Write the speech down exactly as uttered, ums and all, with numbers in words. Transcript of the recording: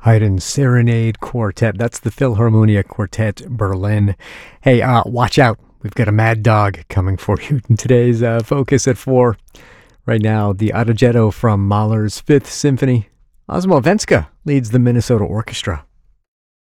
Haydn Serenade Quartet. That's the Philharmonia Quartet Berlin. Hey, uh, watch out. We've got a mad dog coming for you in today's uh, Focus at four. Right now, the Adagietto from Mahler's Fifth Symphony. Osmo Venska leads the Minnesota Orchestra.